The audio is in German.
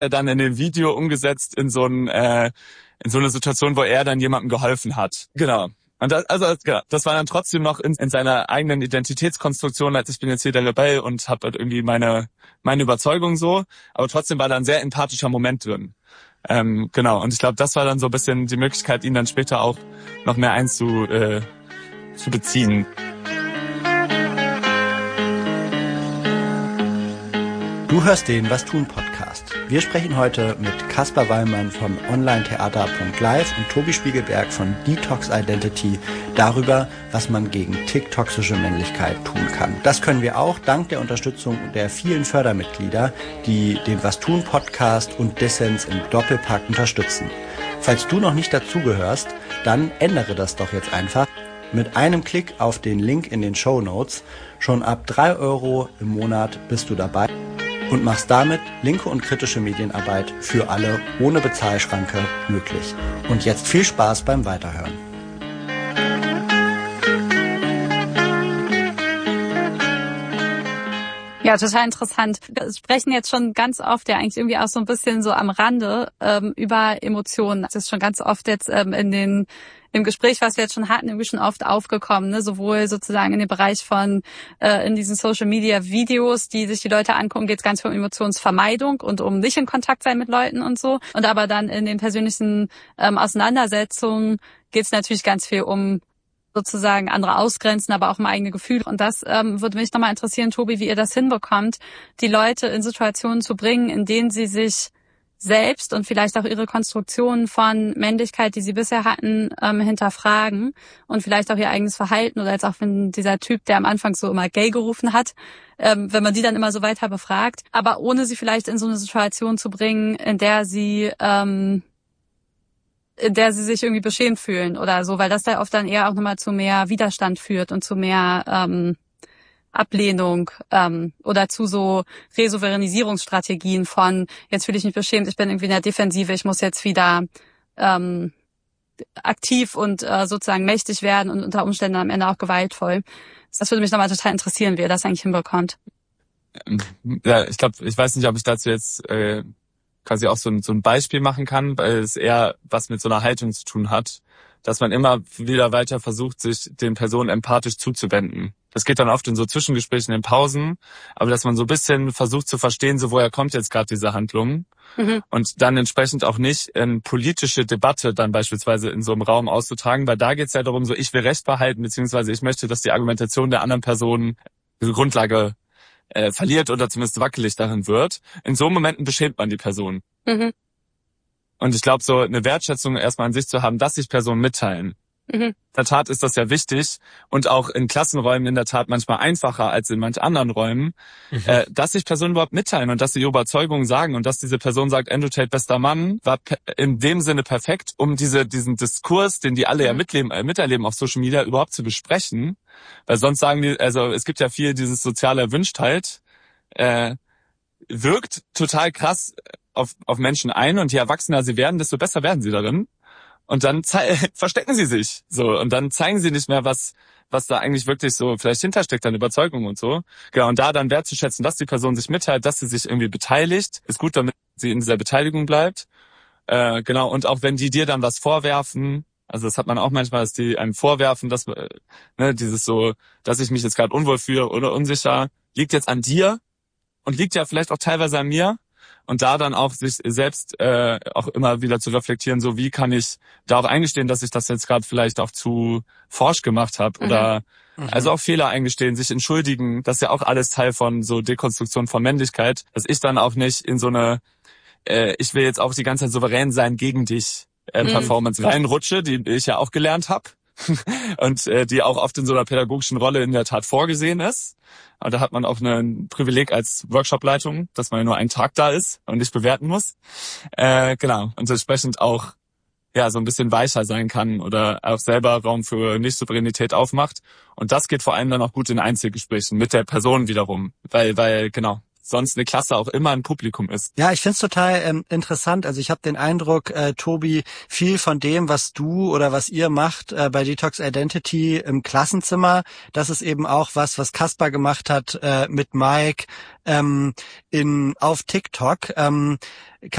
dann in dem Video umgesetzt in so eine Situation, wo er dann jemandem geholfen hat. Genau. Und das war dann trotzdem noch in seiner eigenen Identitätskonstruktion, als ich bin jetzt hier der Rebell und habe halt irgendwie meine Überzeugung so, aber trotzdem war da ein sehr empathischer Moment drin. Genau, und ich glaube, das war dann so ein bisschen die Möglichkeit, ihn dann später auch noch mehr zu beziehen. Du hörst den Was tun Podcast. Wir sprechen heute mit Caspar Wallmann von onlinetheater.live und Tobi Spiegelberg von Detox Identity darüber, was man gegen ticktoxische Männlichkeit tun kann. Das können wir auch dank der Unterstützung der vielen Fördermitglieder, die den Was tun Podcast und Dissens im Doppelpack unterstützen. Falls du noch nicht dazugehörst, dann ändere das doch jetzt einfach. Mit einem Klick auf den Link in den Shownotes. Schon ab 3 € im Monat bist du dabei und machst damit linke und kritische Medienarbeit für alle ohne Bezahlschranke möglich. Und jetzt viel Spaß beim Weiterhören. Ja, total interessant. Wir sprechen jetzt schon ganz oft, ja eigentlich irgendwie auch so ein bisschen so am Rande über Emotionen. Das ist schon ganz oft jetzt im Gespräch, was wir jetzt schon hatten, irgendwie schon oft aufgekommen, ne? Sowohl sozusagen in dem Bereich von in diesen Social Media Videos, die sich die Leute angucken, geht es ganz viel um Emotionsvermeidung und um nicht in Kontakt sein mit Leuten und so. Und aber dann in den persönlichen Auseinandersetzungen geht es natürlich ganz viel um sozusagen andere ausgrenzen, aber auch um eigene Gefühle. Und das würde mich nochmal interessieren, Tobi, wie ihr das hinbekommt, die Leute in Situationen zu bringen, in denen sie sich selbst und vielleicht auch ihre Konstruktionen von Männlichkeit, die sie bisher hatten, hinterfragen und vielleicht auch ihr eigenes Verhalten oder jetzt auch wenn dieser Typ, der am Anfang so immer gay gerufen hat, wenn man die dann immer so weiter befragt, aber ohne sie vielleicht in so eine Situation zu bringen, in der sie sich irgendwie beschämt fühlen oder so, weil das da oft dann eher auch nochmal zu mehr Widerstand führt und zu mehr Ablehnung oder zu so Resouveränisierungsstrategien von, jetzt fühle ich mich beschämt, ich bin irgendwie in der Defensive, ich muss jetzt wieder aktiv und sozusagen mächtig werden und unter Umständen am Ende auch gewaltvoll. Das würde mich nochmal total interessieren, wie ihr das eigentlich hinbekommt. Ja, ich glaube, ich weiß nicht, ob ich dazu jetzt quasi auch so ein Beispiel machen kann, weil es eher was mit so einer Haltung zu tun hat, dass man immer wieder weiter versucht, sich den Personen empathisch zuzuwenden. Das geht dann oft in so Zwischengesprächen, in Pausen, aber dass man so ein bisschen versucht zu verstehen, so woher kommt jetzt gerade diese Handlung und dann entsprechend auch nicht in politische Debatte dann beispielsweise in so einem Raum auszutragen, weil da geht es ja darum, so ich will Recht behalten, beziehungsweise ich möchte, dass die Argumentation der anderen Person diese Grundlage verliert oder zumindest wackelig darin wird. In so Momenten beschämt man die Person. Und ich glaube, so eine Wertschätzung erstmal an sich zu haben, dass sich Personen mitteilen. In der Tat ist das ja wichtig und auch in Klassenräumen in der Tat manchmal einfacher als in manch anderen Räumen, dass sich Personen überhaupt mitteilen und dass sie ihre Überzeugungen sagen und dass diese Person sagt, Andrew Tate, bester Mann, war in dem Sinne perfekt, um diesen Diskurs, den die alle ja miterleben auf Social Media, überhaupt zu besprechen. Weil sonst sagen die, also es gibt ja viel dieses soziale Erwünschtheit, wirkt total krass auf Menschen ein und je erwachsener sie werden, desto besser werden sie darin. Und dann verstecken sie sich so und dann zeigen sie nicht mehr, was da eigentlich wirklich so vielleicht hintersteckt an Überzeugung und so. Genau, und da dann wertzuschätzen, dass die Person sich mitteilt, dass sie sich irgendwie beteiligt, ist gut, damit sie in dieser Beteiligung bleibt. Genau, und auch wenn die dir dann was vorwerfen, also das hat man auch manchmal, dass die einem vorwerfen, dass dieses so, dass ich mich jetzt gerade unwohl fühle oder unsicher, liegt jetzt an dir und liegt ja vielleicht auch teilweise an mir. Und da dann auch sich selbst auch immer wieder zu reflektieren, so wie kann ich da auch eingestehen, dass ich das jetzt gerade vielleicht auch zu forsch gemacht habe oder also auch Fehler eingestehen, sich entschuldigen, das ist ja auch alles Teil von so Dekonstruktion von Männlichkeit, dass ich dann auch nicht in so eine ich will jetzt auch die ganze Zeit souverän sein gegen dich Performance reinrutsche, die ich ja auch gelernt habe. Und die auch oft in so einer pädagogischen Rolle in der Tat vorgesehen ist. Aber da hat man auch ein Privileg als Workshopleitung, dass man ja nur einen Tag da ist und nicht bewerten muss. Genau. Und entsprechend auch ja so ein bisschen weicher sein kann oder auch selber Raum für Nicht-Souveränität aufmacht. Und das geht vor allem dann auch gut in Einzelgesprächen mit der Person wiederum. Weil genau, sonst eine Klasse auch immer ein Publikum ist. Ja, ich find's total interessant. Also ich habe den Eindruck, Tobi, viel von dem, was du oder was ihr macht bei Detox Identity im Klassenzimmer, das ist eben auch was Caspar gemacht hat mit Mike auf TikTok.